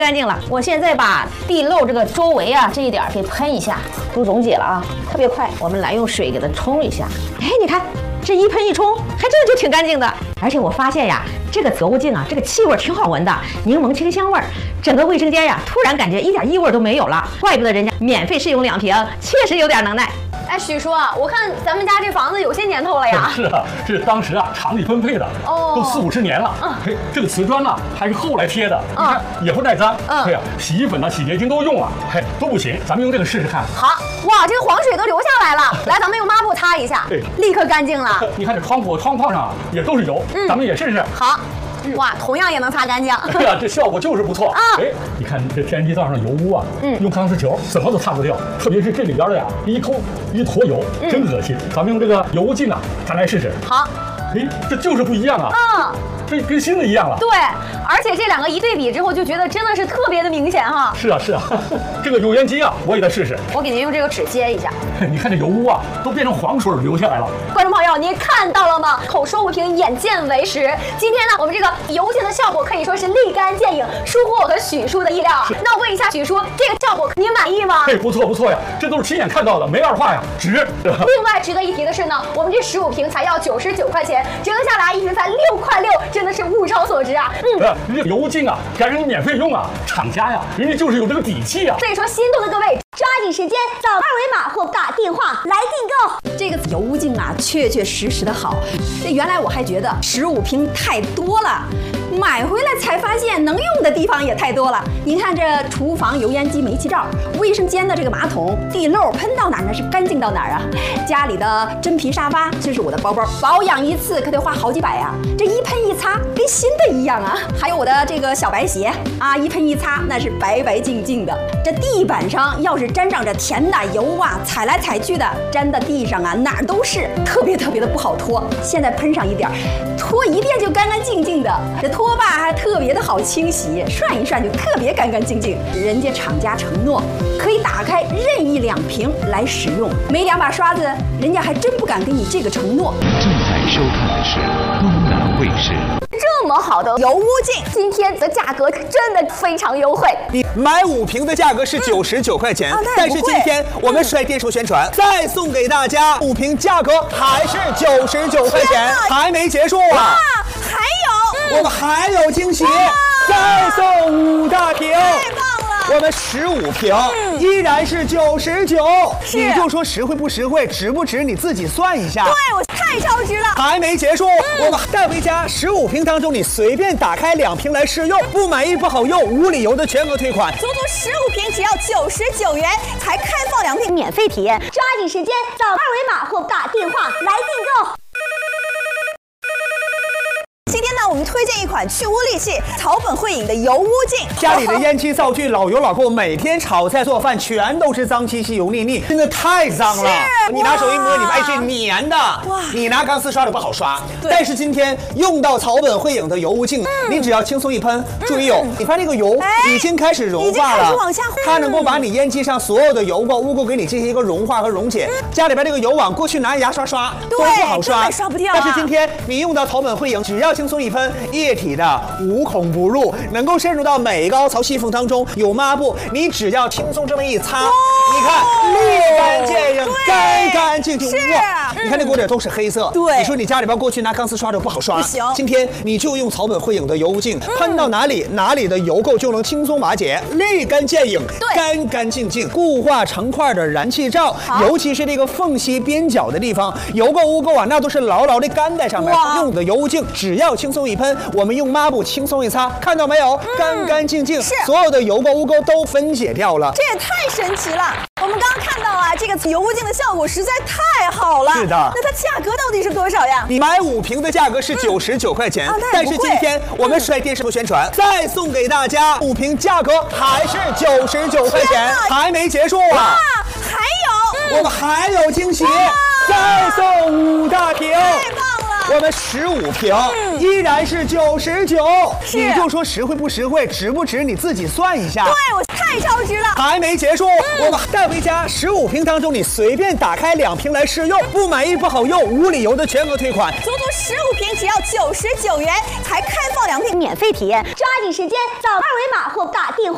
干净了，我现在把地漏这个周围啊这一点给喷一下，都溶解了啊，特别快。我们来用水给它冲一下，哎，你看这一喷一冲，还真的就挺干净的。而且我发现呀，这个油污净啊，这个气味挺好闻的，柠檬清香味儿，整个卫生间呀，突然感觉一点异味都没有了。怪不得人家免费试用2瓶，确实有点能耐。 哎，许叔啊，我看咱们家这房子有些年头了呀。 是啊，这当时啊厂里分配的，都40、50年了。嘿，这个瓷砖呢还是后来贴的，你看也不耐脏。对呀，洗衣粉呢、洗洁精都用了，嘿，都不行。咱们用这个试试看。 好，哇，这个黄水都流下来了。来，咱们用抹布擦一下，立刻干净了。 你看这窗户、窗框上啊也都是油，咱们也试试。 好。 哇，同样也能擦干净。 对呀，这效果就是不错啊！哎，你看这天然气灶上的油污啊，用钢丝球怎么都擦不掉，特别是这里边的呀，一抠一坨油，真恶心。咱们用这个油污净啊，咱来试试。 好。 哎，这就是不一样啊！这跟新的一样了。 对，而且这2个一对比之后，就觉得真的是特别的明显哈。 是啊是啊，这个油烟机啊，我也再试试。 我给您用这个纸接一下。 你看这油污啊，都变成黄水流下来了。 观众朋友，您看到了吗？口说无凭，眼见为实。今天呢，我们这个油净的效果可以说是立竿见影，出乎我和许叔的意料啊。那我问一下许叔，这个效果您满意吗？ 嘿，不错不错呀，这都是亲眼看到的，没二话呀，值。 另外值得一提的是呢，我们这15瓶才要99块钱，折合下来1瓶才6块6，真的是物超所值啊。 这油净啊，赶上你免费用啊，厂家呀，人家就是有这个底气啊。 所以说，心动的各位，抓紧时间扫2维码或打电话来订购。 这个油污净啊，确确实实的好。这原来我还觉得15瓶太多了，买回来才发现能用的地方也太多了。您看这厨房油烟机煤气灶，卫生间的这个马桶，地漏喷到哪儿那是干净到哪儿啊。家里的真皮沙发，这是我的包包，保养一次可得花好几百呀。这一喷一擦，跟新的一样啊。还有我的这个小白鞋啊，一喷一擦，那是白白净净的。这地板上要是沾上这甜奶油啊，踩来踩去的，粘到地上啊，哪儿都是，特别的不好拖。现在喷上一点，拖一遍就干干净净的。这拖把还特别的好清洗，涮一涮就特别干干净净。人家厂家承诺可以打开任意2瓶来使用，没2把刷子，人家还真不敢给你这个承诺。 正在收看的是东南卫视。 这么好的油污净，今天的价格真的非常优惠。 你买5瓶的价格是99块钱，但是今天我们率电视宣传，再送给大家5瓶，价格还是99块钱，还没结束啊！ 还有， 我们还有惊喜，再送5大瓶。 太棒了！ 我们15瓶依然是99，你就说实惠不实惠，值不值你自己算一下。 对，我太超值了！ 还没结束，我们带回家15瓶当中，你随便打开2瓶来试用，不满意不好用，无理由的全额退款。 足足15瓶只要99元，才开放2瓶免费体验，抓紧时间扫2维码或打电话来订购。今天呢，我们推荐一款去污利器草本汇影的油污净。 家里的烟气灶具老油老垢，每天炒菜做饭全都是脏兮兮油腻腻，真的太脏了。你拿手一摸，你发现是粘的。哇！你拿钢丝刷的不好刷。但是今天用到草本汇影的油污净，你只要轻松一喷，注意哦，你发现这个油已经开始融化了，它能够把你烟机上所有的油垢污垢给你进行一个融化和溶解。家里边这个油网过去拿牙刷刷都不好刷， 刷不掉。 但是今天你用到草本汇影，只要轻松一喷，液体的无孔不入，能够渗入到每一个凹槽细缝当中。有抹布，你只要轻松这么一擦，你看立竿见影，干干净净。哇！你看这锅底都是黑色。对，你说你家里边过去拿钢丝刷的不好刷，不行。今天你就用草本汇影的油污净，喷到哪里的油垢就能轻松瓦解，立竿见影，干干净净。固化成块的燃气灶，尤其是这个缝隙边角的地方，油垢污垢啊，那都是牢牢的干在上面。用的油污净只要轻松一喷，我们用抹布轻松一擦，看到没有？干干净净，所有的油垢污垢都分解掉了。 这也太神奇了！我们刚刚看到啊，这个油污净的效果实在太好了。 是的， 那它价格到底是多少呀？ 你买5瓶的价格是99块钱，但是今天我们率电视宣传，再送给大家5瓶，价格还是99块钱，还没结束啊！ 还有， 我们还有惊喜，再送5大瓶。 太棒了！ 我们15瓶依然是99，你就说实惠不实惠，值不值你自己算一下。 对，我太超值了！ 还没结束，我们带回家15瓶当中，你随便打开2瓶来试用，不满意不好用，无理由的全额退款。 足足15瓶只要99元，才开放2瓶免费体验，抓紧时间扫2维码或打电话